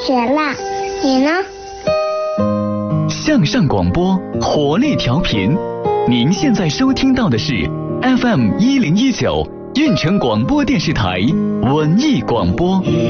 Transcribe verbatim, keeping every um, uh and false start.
学啦，你呢？ 向上广播，活力调频。您现在收听到的是 F M 一零一九运城广播电视台文艺广播。